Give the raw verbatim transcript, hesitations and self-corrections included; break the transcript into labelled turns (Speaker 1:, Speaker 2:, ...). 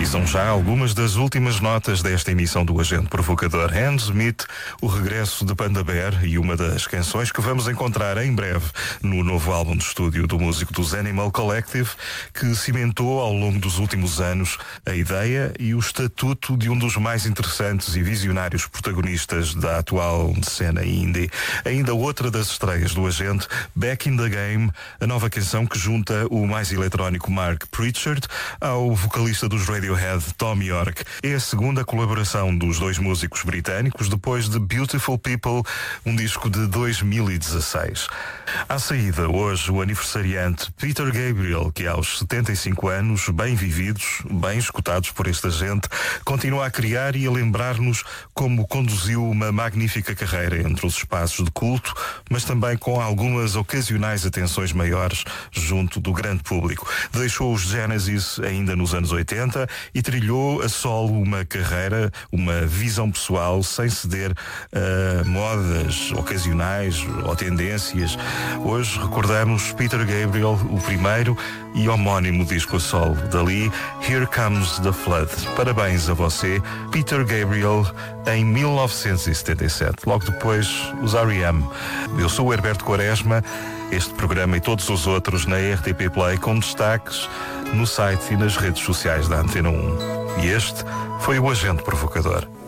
Speaker 1: E são já algumas das últimas notas desta emissão do Agente Provocador. Hans Smith, o regresso de Panda Bear e uma das canções que vamos encontrar em breve no novo álbum de estúdio do músico dos Animal Collective, que cimentou ao longo dos últimos anos a ideia e o estatuto de um dos mais interessantes e visionários protagonistas da atual cena indie. Ainda outra das estreias do Agente, Back in the Game, a nova canção que junta o mais eletrónico Mark Pritchard ao vocalista dos Radiohead, Thom Yorke. É a segunda colaboração dos dois músicos britânicos depois de Beautiful People, um disco de dois mil e dezasseis. À saída, hoje, o aniversariante Peter Gabriel, que aos setenta e cinco anos, bem vividos, bem escutados por esta gente, continua a criar e a lembrar-nos como conduziu uma magnífica carreira entre os espaços de culto, mas também com algumas ocasionais atenções maiores junto do grande público. Deixou os Genesis ainda nos anos oitenta e trilhou a solo uma carreira, uma visão pessoal, sem ceder a modas ocasionais ou tendências. Hoje recordamos Peter Gabriel, o primeiro e homónimo disco a solo. Dali, Here Comes the Flood. Parabéns a você, Peter Gabriel, em mil novecentos e setenta e sete. Logo depois, os R E M. Eu sou o Herberto Quaresma. Este programa e todos os outros na R T P Play, com destaques no site e nas redes sociais da Antena um. E este foi o Agente Provocador.